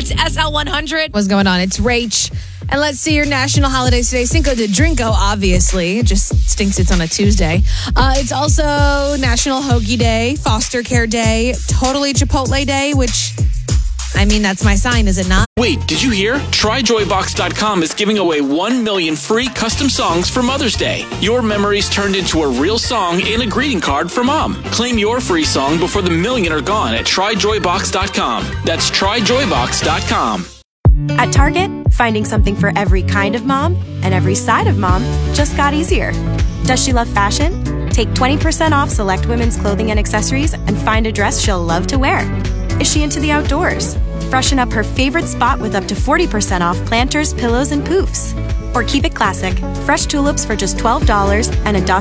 It's SL100. What's going on? It's Rach. And let's see your national holidays today. Cinco de Drinko, obviously. It just stinks it's on a Tuesday. It's also National Hoagie Day, Foster Care Day, Totally Chipotle Day, which, I mean, that's my sign, is it not? Wait, did you hear? TryJoyBox.com is giving away 1 million free custom songs for Mother's Day. Your memories turned into a real song and a greeting card for Mom. Claim your free song before the million are gone at TryJoyBox.com. That's TryJoyBox.com. At Target, finding something for every kind of mom and every side of mom just got easier. Does she love fashion? Take 20% off select women's clothing and accessories and find a dress she'll love to wear. Is she into the outdoors? Freshen up her favorite spot with up to 40% off planters, pillows, and poofs. Or keep it classic. Fresh tulips for just $12 and a